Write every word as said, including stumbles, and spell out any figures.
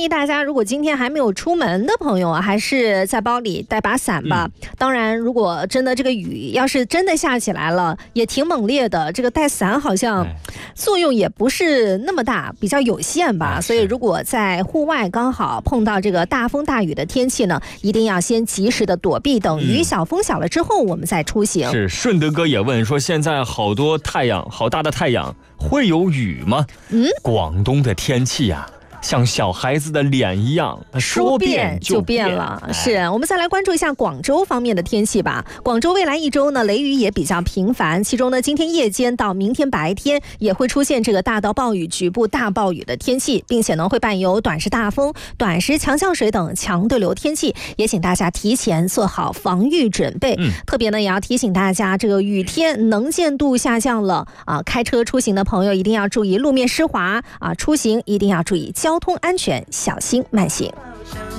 议大家如果今天还没有出门的朋友啊，还是在包里带把伞吧、嗯、当然如果真的这个雨要是真的下起来了也挺猛烈的，这个带伞好像作用也不是那么大，比较有限吧、哎、所以如果在户外刚好碰到这个大风大雨的天气呢，一定要先及时的躲避，等雨小风小了之后我们再出行、 嗯、是。顺德哥也问说，现在好多太阳，好大的太阳，会有雨吗？嗯，广东的天气呀、啊像小孩子的脸一样，说变就变了。 是，我们再来关注一下广州方面的天气吧。广州未来一周呢，雷雨也比较频繁，其中呢，今天夜间到明天白天也会出现这个大到暴雨、局部大暴雨的天气，并且呢，会伴有短时大风、短时强降水等强对流天气，也请大家提前做好防御准备。嗯、特别呢，也要提醒大家，这个雨天能见度下降了啊，开车出行的朋友一定要注意路面湿滑啊，出行一定要注意交通安全，小心慢行。